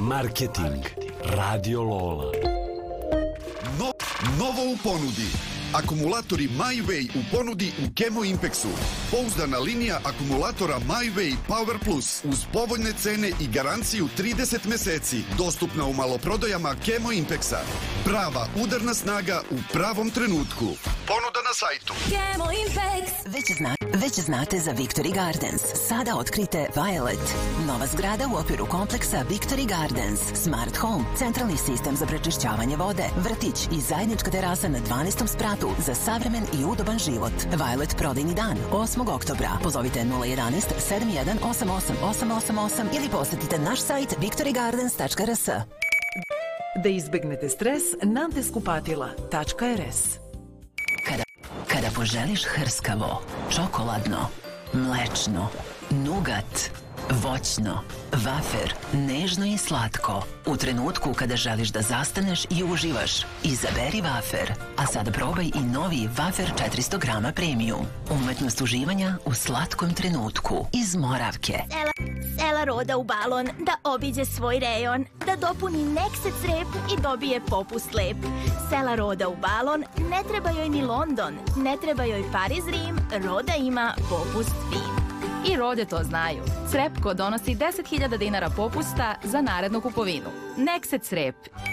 Marketing. Radio Lola. Novo u ponudi. Akumulatori MyWay u ponudi u Chemo Impexu. Pouzdana linija akumulatora MyWay Power Plus uz povoljne cene i garanciju 30 meseci. Dostupna u maloprodajama Chemo Impexa. Prava udarna snaga u pravom trenutku. Ponuda na sajtu. Chemo Impex. Već znate za Victory Gardens. Sada otkrite Violet. Nova zgrada u okviru kompleksa Victory Gardens. Smart Home, centralni sistem za prečišćavanje vode, vrtić i zajednička terasa na 12. spratu za savremen i udoban život. Violet prodajni dan 8. oktobra. Pozovite 011 7188 888 ili posetite naš sajt victorygardens.rs. Da izbegnete stres, Nantes kupatila.rs. Kada poželiš hrskavo, čokoladno, mlečno, nugat, voćno, vafer, nežno i slatko. U trenutku kada želiš da zastaneš i uživaš, izaberi vafer. A sada probaj i novi vafer 400 grama premium. Umetnost uživanja u slatkom trenutku. Iz Moravke. Sela Roda u balon da obiđe svoj rejon, da dopuni Nexet rep i dobije popust lep. Sela Roda u balon, ne treba joj ni London, ne treba joj Pariz, Rim, Roda ima popust fin. I Rode to znaju. Srepko donosi 10.000 dinara popusta za narednu kupovinu. Nexet Srep.